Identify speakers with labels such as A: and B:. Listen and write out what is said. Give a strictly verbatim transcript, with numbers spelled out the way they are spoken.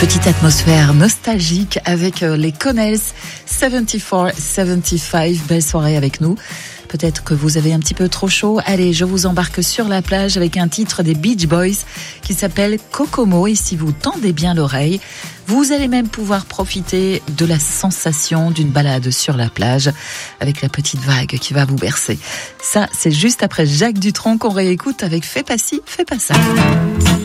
A: Petite atmosphère nostalgique avec les Connells, soixante-quatre soixante-quinze. Belle soirée avec nous. Peut-être que vous avez un petit peu trop chaud. Allez, je vous embarque sur la plage avec un titre des Beach Boys qui s'appelle Kokomo. Et si vous tendez bien l'oreille, vous allez même pouvoir profiter de la sensation d'une balade sur la plage avec la petite vague qui va vous bercer. Ça, c'est juste après Jacques Dutronc qu'on réécoute avec Fais pas ci, fais pas ça.